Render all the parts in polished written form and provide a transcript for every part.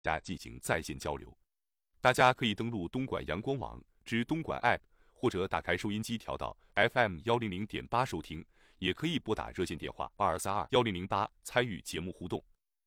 家进行在线交流。大家可以登录东莞阳光网之东莞 App， 或者打开收音机调到 FM100.8 收听，也可以拨打热线电话22321008参与节目互动。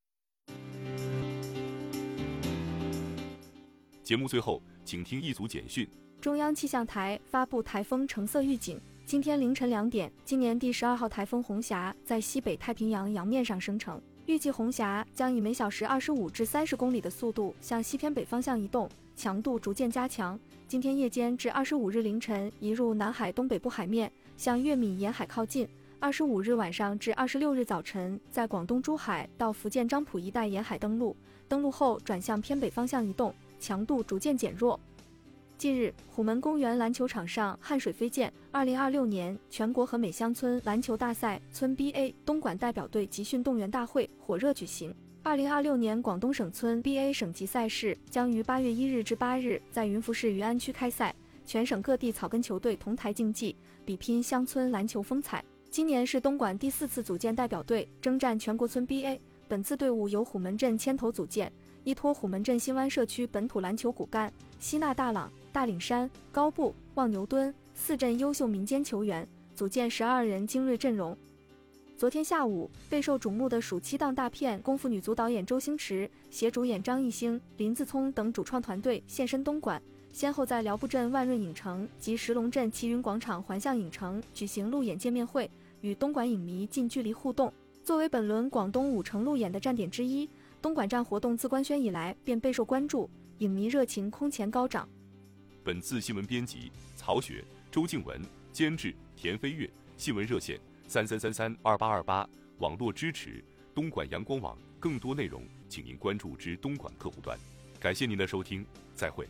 节目最后，请听一组简讯。 中央气象台发布台风橙色预警。今天凌晨2点，今年第12号台风红霞在西北太平洋洋面上生成，预计红霞将以每小时25至30公里的速度向西偏北方向移动，强度逐渐加强。今天夜间至25日凌晨移入南海东北部海面，向粤闽沿海靠近。25日晚上至26日早晨，在广东珠海到福建漳浦一带沿海登陆，登陆后转向偏北方向移动，强度逐渐减弱。近日，虎门公园篮球场上汗水飞溅，2026年全国和美乡村篮球大赛村 BA 东莞代表队集训动员大会火热举行。2026年广东省村 BA 省级赛事将于8月1日至8日在云浮市余安区开赛，全省各地草根球队同台竞技，比拼乡村篮球风采。今年是东莞第4次组建代表队征战全国村 BA， 本次队伍由虎门镇牵头组建，依托虎门镇新湾社区本土篮球骨干，吸纳大朗、大岭山、高步、望牛墩4镇优秀民间球员，组建12人精锐阵容。昨天下午，备受瞩目的暑期档大片《功夫》女足导演周星驰携主演张艺兴、林子聪等主创团队现身东莞，先后在辽埠镇万润影城及石龙镇齐云广场环象影城举行路演见面会，与东莞影迷近距离互动。作为本轮广东5城路演的站点之一，东莞站活动自官宣以来便备受关注，影迷热情空前高涨。 本次新闻编辑曹雪、周静文，监制田飞跃，新闻热线33332828，网络支持东莞阳光网。更多内容请您关注之东莞客户端。感谢您的收听，再会。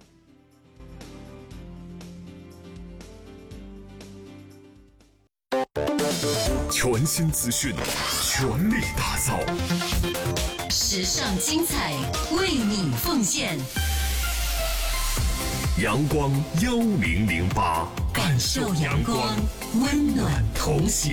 全新资讯，全力打造， 时尚精彩为你奉献。 阳光1008，感受阳光，温暖同行。